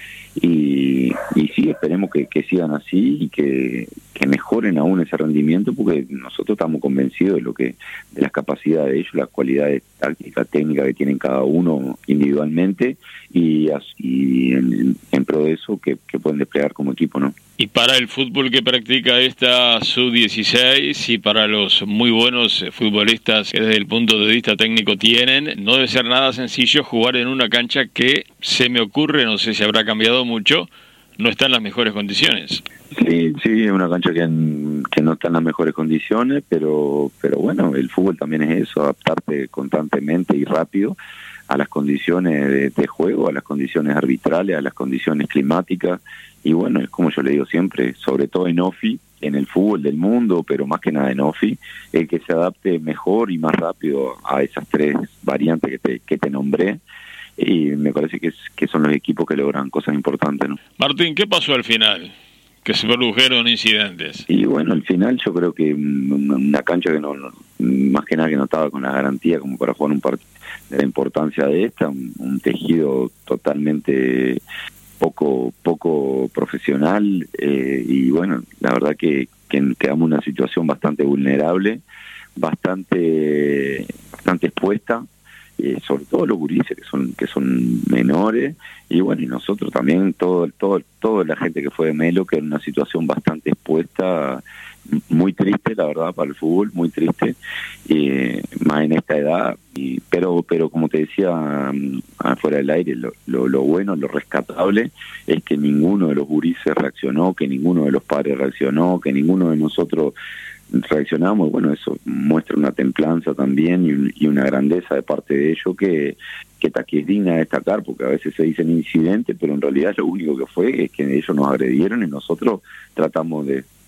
y, y sí, esperemos que, que sigan así y que, que mejoren aún ese rendimiento, porque nosotros estamos convencidos de lo que de las capacidades de ellos, las cualidades tácticas, técnicas que tienen cada uno individualmente, y, y en, en pro de eso que, que pueden desplegar como equipo, ¿no? Y para el fútbol que practica esta sub dieciséis y para los muy buenos futbolistas que desde el punto de vista técnico tienen, no debe ser nada sencillo jugar en una cancha que, se me ocurre, no sé si habrá cambiado mucho, no está en las mejores condiciones. Sí, sí, es una cancha que, en, que no está en las mejores condiciones, pero, pero bueno, el fútbol también es eso, adaptarte constantemente y rápido a las condiciones de, de juego, a las condiciones arbitrales, a las condiciones climáticas. Y bueno, es como yo le digo siempre, sobre todo en O F I, en el fútbol del mundo, pero más que nada en O F I, el que se adapte mejor y más rápido a esas tres variantes que te, que te nombré, y me parece que, es, que son los equipos que logran cosas importantes, ¿no? Martín, ¿qué pasó al final? Que se produjeron incidentes. Y bueno, al final yo creo que una cancha que no, no más que nada que no estaba con la garantía como para jugar un partido de la importancia de esta, un, un tejido totalmente poco poco profesional, eh, y bueno, la verdad que, que quedamos en una situación bastante vulnerable, bastante bastante expuesta, eh, sobre todo los gurises que son que son menores, y bueno, y nosotros también, todo todo toda la gente que fue de Melo, que en una situación bastante expuesta, muy triste, la verdad, para el fútbol, muy triste, eh, más en esta edad, y, pero pero como te decía um, afuera del aire, lo, lo, lo bueno, lo rescatable es que ninguno de los gurises reaccionó, que ninguno de los padres reaccionó, que ninguno de nosotros reaccionamos. Bueno, eso muestra una templanza también y, un, y una grandeza de parte de ellos que, que, que es digna de destacar, porque a veces se dicen incidentes, pero en realidad lo único que fue es que ellos nos agredieron y nosotros tratamos de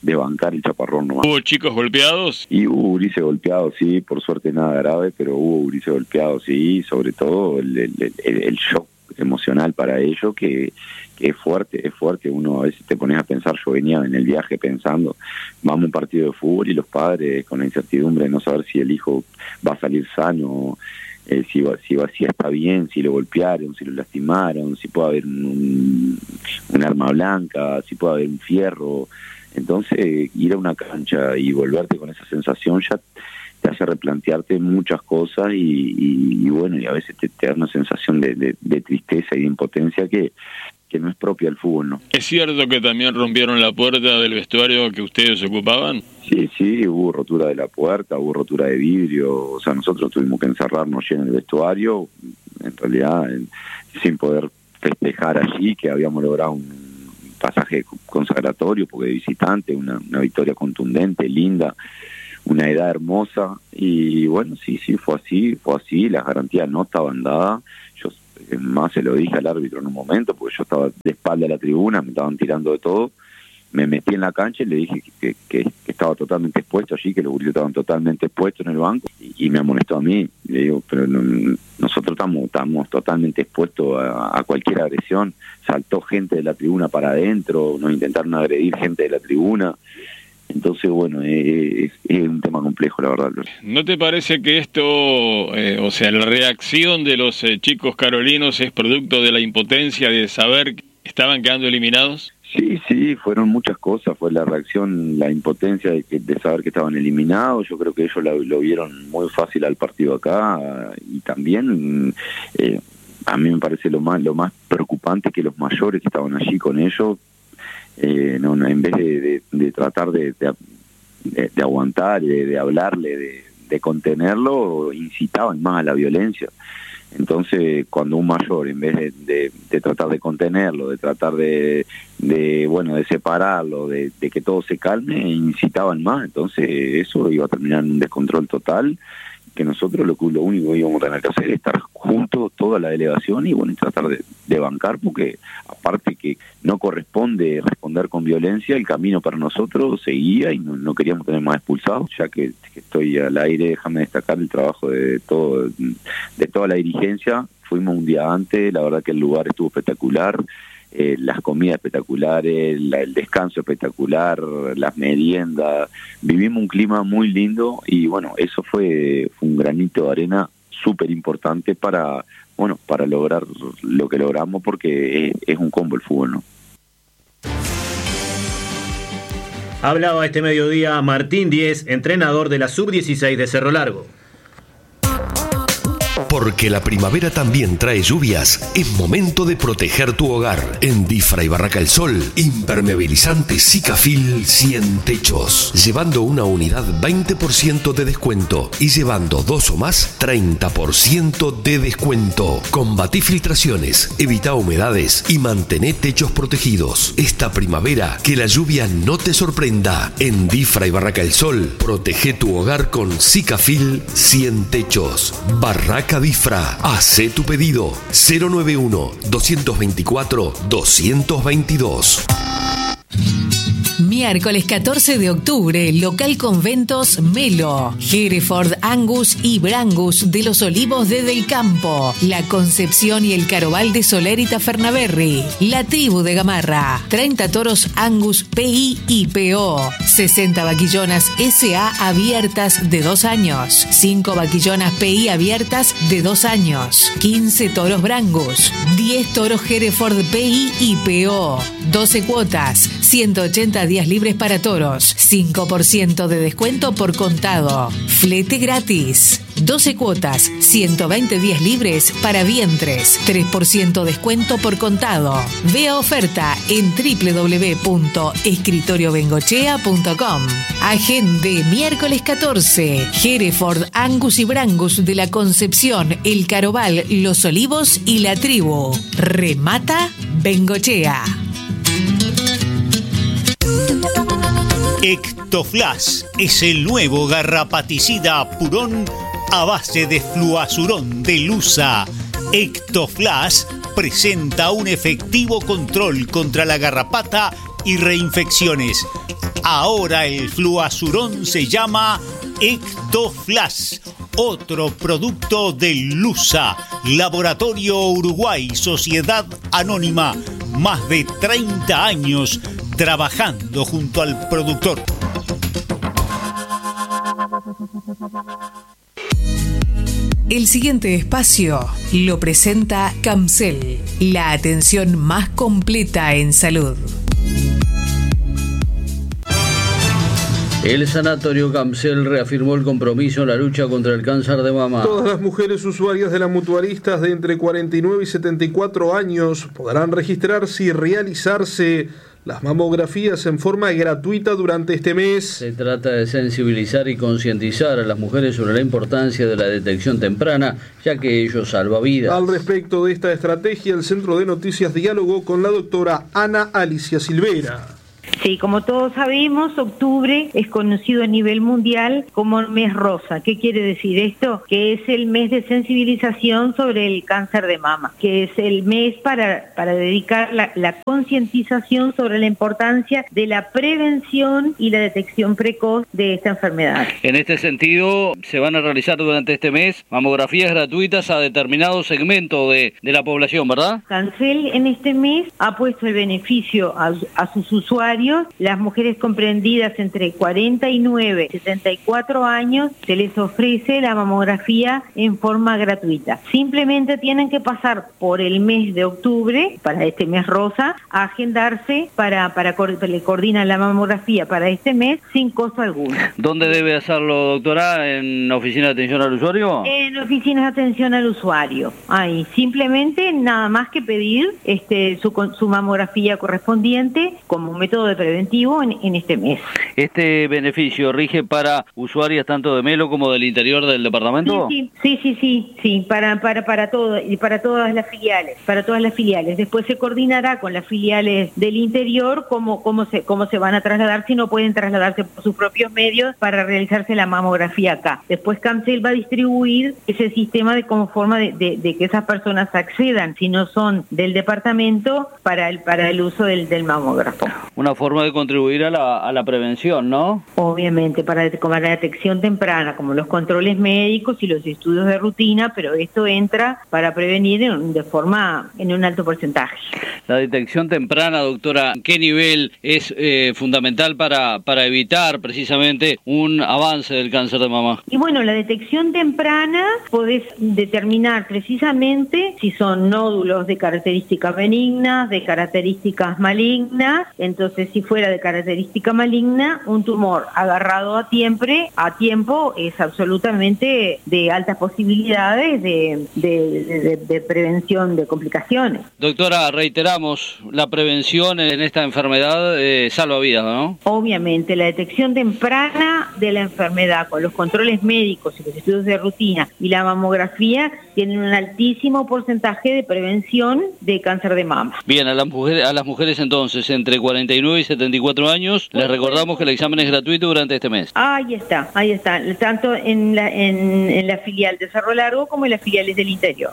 de bancar el chaparrón nomás. ¿Hubo chicos golpeados? Y hubo gurises golpeados, sí, por suerte nada grave, pero hubo gurises golpeados, sí, sobre todo el, el, el, el shock emocional para ellos que, que es fuerte, es fuerte. Uno a veces te pones a pensar, yo venía en el viaje pensando, vamos a un partido de fútbol y los padres con la incertidumbre de no saber si el hijo va a salir sano, eh, si, va, si, va, si está bien, si lo golpearon, si lo lastimaron, si puede haber un, un arma blanca, si puede haber un fierro. Entonces ir a una cancha y volverte con esa sensación ya te hace replantearte muchas cosas y, y, y bueno, y a veces te, te da una sensación de, de, de tristeza y de impotencia que, que no es propia del fútbol, ¿no? ¿Es cierto que también rompieron la puerta del vestuario que ustedes ocupaban? Sí, sí, hubo rotura de la puerta, hubo rotura de vidrio, o sea, nosotros tuvimos que encerrarnos en el vestuario, en realidad en, sin poder festejar allí que habíamos logrado un pasaje consagratorio, porque de visitante, una, una victoria contundente, linda, una edad hermosa, y bueno, sí, sí, fue así, fue así, las garantías no estaban dadas. Yo más se lo dije al árbitro en un momento, porque yo estaba de espalda a la tribuna, me estaban tirando de todo, me metí en la cancha y le dije que, que, que estaba totalmente expuesto allí, que los gurises estaban totalmente expuestos en el banco, y, y me amonestó a mí. Le digo, pero no, nosotros estamos, estamos totalmente expuestos a, a cualquier agresión. Saltó gente de la tribuna para adentro, nos intentaron agredir gente de la tribuna. Entonces, bueno, es, es un tema complejo, la verdad. ¿No te parece que esto, eh, o sea, la reacción de los eh, chicos carolinos es producto de la impotencia de saber que estaban quedando eliminados? Sí, sí, fueron muchas cosas. Fue la reacción, la impotencia de, que, de saber que estaban eliminados. Yo creo que ellos lo, lo vieron muy fácil al partido acá. Y también, eh, a mí me parece lo más, lo más preocupante que los mayores que estaban allí con ellos, Eh, no, no, en vez de, de, de tratar de, de, de aguantar, de, de hablarle, de, de contenerlo, incitaban más a la violencia. Entonces, cuando un mayor, en vez de, de, de tratar de contenerlo, de tratar de, de bueno, de separarlo, de, de que todo se calme, incitaban más. Entonces, eso iba a terminar en un descontrol total, que nosotros lo, lo único que íbamos a tener que hacer es estar juntos, toda la delegación, y bueno, y tratar de, de bancar, porque aparte que no corresponde responder con violencia, el camino para nosotros seguía y no, no queríamos tener más expulsados. Ya que, que estoy al aire, déjame destacar el trabajo de todo, de toda la dirigencia. Fuimos un día antes, la verdad que el lugar estuvo espectacular. Eh, las comidas espectaculares, la, el descanso espectacular, las meriendas, vivimos un clima muy lindo y bueno, eso fue, fue un granito de arena súper importante para, bueno, para lograr lo que logramos, porque es, es un combo el fútbol, ¿no? Hablaba este mediodía Martín Díez, entrenador de la sub dieciséis de Cerro Largo. Porque la primavera también trae lluvias, es momento de proteger tu hogar. En Difra y Barraca El Sol, impermeabilizante Sikafil cien techos. Llevando una unidad veinte por ciento de descuento y llevando dos o más treinta por ciento de descuento. Combatí filtraciones, evita humedades y mantené techos protegidos. Esta primavera, que la lluvia no te sorprenda. En Difra y Barraca El Sol, protege tu hogar con Sikafil cien techos. Barraca Difra, hacé tu pedido cero nueve uno, dos veinticuatro, dos veintidós. Miércoles catorce de octubre, local Conventos Melo, Hereford, Angus y Brangus de los Olivos de Del Campo, La Concepción y el Carobal de Soler y Tafernaberry, La Tribu de Gamarra, treinta toros Angus P I y P O, sesenta vaquillonas S A abiertas de dos años, cinco vaquillonas P I abiertas de dos años, quince toros Brangus, diez toros Hereford P I y P O, doce cuotas, ciento ochenta días libres para toros, cinco por ciento de descuento por contado, flete gratis, doce cuotas, ciento veinte días libres para vientres, tres por ciento descuento por contado. Vea oferta en doble u doble u doble u punto escritorio bengochea punto com. Agende miércoles catorce, Hereford, Angus y Brangus de la Concepción, El Carobal, Los Olivos y La Tribu. Remata Bengochea. Ectoflash es el nuevo garrapaticida Purón a base de fluazurón de Lusa. Ectoflash presenta un efectivo control contra la garrapata y reinfecciones. Ahora el fluazurón se llama Ectoflas, otro producto de Lusa, Laboratorio Uruguay, Sociedad Anónima, más de treinta años trabajando junto al productor. El siguiente espacio lo presenta Camsel, la atención más completa en salud. El Sanatorio Camsel reafirmó el compromiso en la lucha contra el cáncer de mama. Todas las mujeres usuarias de la Mutualistas de entre cuarenta y nueve y setenta y cuatro años podrán registrarse y realizarse las mamografías en forma gratuita durante este mes. Se trata de sensibilizar y concientizar a las mujeres sobre la importancia de la detección temprana, ya que ello salva vidas. Al respecto de esta estrategia, el Centro de Noticias dialogó con la doctora Ana Alicia Silvera. Sí, como todos sabemos, octubre es conocido a nivel mundial como el mes rosa. ¿Qué quiere decir esto? Que es el mes de sensibilización sobre el cáncer de mama, que es el mes para, para dedicar la, la concientización sobre la importancia de la prevención y la detección precoz de esta enfermedad. En este sentido, se van a realizar durante este mes mamografías gratuitas a determinado segmento de, de la población, ¿verdad? Cancel en este mes ha puesto el beneficio a, a sus usuarios. Las mujeres comprendidas entre cuarenta y nueve y setenta y cuatro años se les ofrece la mamografía en forma gratuita. Simplemente tienen que pasar por el mes de octubre, para este mes rosa, a agendarse para, para le coordinan la mamografía para este mes sin costo alguno. ¿Dónde debe hacerlo, doctora? ¿En oficina de atención al usuario? En oficinas de atención al usuario. Ahí, simplemente nada más que pedir este su, su mamografía correspondiente como método de preventivo en, en este mes. ¿Este beneficio rige para usuarias tanto de Melo como del interior del departamento? Sí, sí, sí, sí, sí, para para para todo y para todas las filiales, para todas las filiales. Después se coordinará con las filiales del interior cómo cómo se cómo se van a trasladar, si no pueden trasladarse por sus propios medios para realizarse la mamografía acá. Después Camsel va a distribuir ese sistema de como forma de, de, de que esas personas accedan, si no son del departamento, para el para el uso del, del mamógrafo. Una forma de contribuir a la, a la prevención, ¿no? Obviamente, para, para la detección temprana, como los controles médicos y los estudios de rutina, pero esto entra para prevenir en, de forma, en un alto porcentaje. La detección temprana, doctora, ¿qué nivel es eh, fundamental para, para evitar precisamente un avance del cáncer de mama? Y bueno, la detección temprana podés determinar precisamente si son nódulos de características benignas, de características malignas. Entonces, si fuera de característica maligna, un tumor agarrado a tiempo, a tiempo es absolutamente de altas posibilidades de, de, de, de prevención de complicaciones. Doctora, reiteramos, la prevención en esta enfermedad eh, salva vidas, ¿no? Obviamente, la detección temprana de la enfermedad con los controles médicos y los estudios de rutina y la mamografía tienen un altísimo porcentaje de prevención de cáncer de mama. Bien, a las mujeres, a las mujeres entonces entre cuarenta y nueve y setenta y cuatro años, les recordamos que el examen es gratuito durante este mes. Ahí está, ahí está, tanto en la, en, en la filial de Cerro Largo como en las filiales del interior.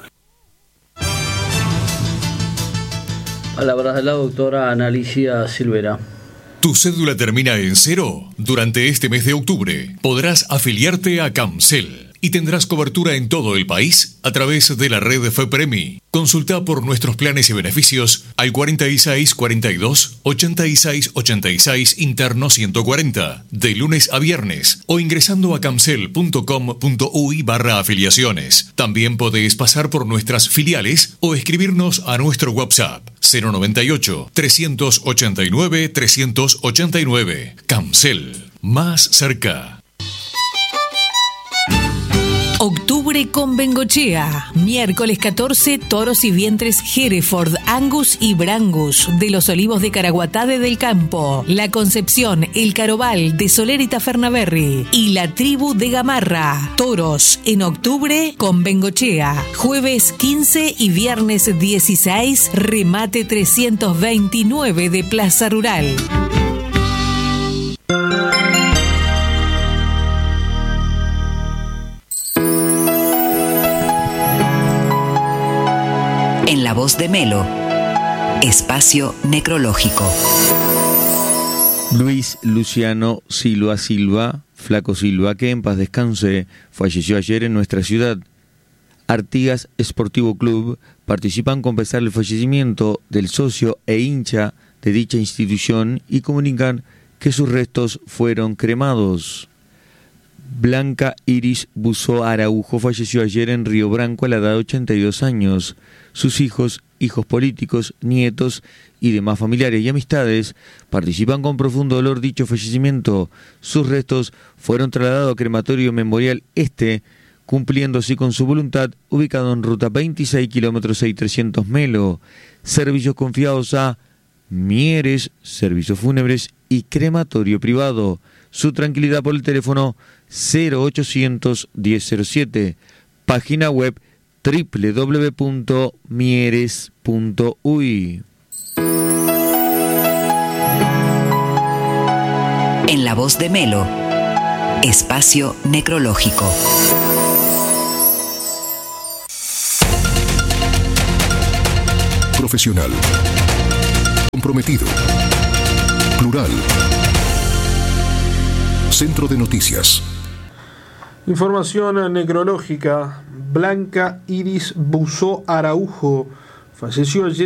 Palabras de la doctora Ana Alicia Silvera. ¿Tu cédula termina en cero? Durante este mes de octubre podrás afiliarte a Camsel y tendrás cobertura en todo el país a través de la red FEPREMI. Consulta por nuestros planes y beneficios al cuarenta y seis cuarenta y dos ochenta y seis ochenta y seis interno ciento cuarenta de lunes a viernes o ingresando a camsel punto com punto uy barra afiliaciones. También podés pasar por nuestras filiales o escribirnos a nuestro WhatsApp cero noventa y ocho trescientos ochenta y nueve trescientos ochenta y nueve. Camsel, más cerca. Octubre con Bengochea. Miércoles catorce, toros y vientres Hereford, Angus y Brangus de los Olivos de Caraguatá del Campo. La Concepción, el Carobal de Soler y Tafernaberry y la Tribu de Gamarra. Toros en octubre con Bengochea. Jueves quince y viernes dieciséis, remate trescientos veintinueve de Plaza Rural. En la voz de Melo, espacio necrológico. Luis Luciano Silva Silva, Flaco Silva, que en paz descanse, falleció ayer en nuestra ciudad. Artigas Sportivo Club participan con pesar el fallecimiento del socio e hincha de dicha institución y comunican que sus restos fueron cremados. Blanca Iris Buzó Araujo falleció ayer en Río Branco a la edad de ochenta y dos años. Sus hijos, hijos políticos, nietos y demás familiares y amistades participan con profundo dolor dicho fallecimiento. Sus restos fueron trasladados a Crematorio Memorial Este, cumpliendo así con su voluntad, ubicado en ruta veintiséis, kilómetros seis trescientos Melo. Servicios confiados a Mieres, servicios fúnebres y crematorio privado. Su tranquilidad por el teléfono cero ochocientos diez cero siete. Página web doble u doble u doble u punto mieres punto u y. En la voz de Melo, espacio necrológico. Profesional. Comprometido. Plural. Centro de Noticias. Información necrológica. Blanca Iris Buzó Araujo falleció ayer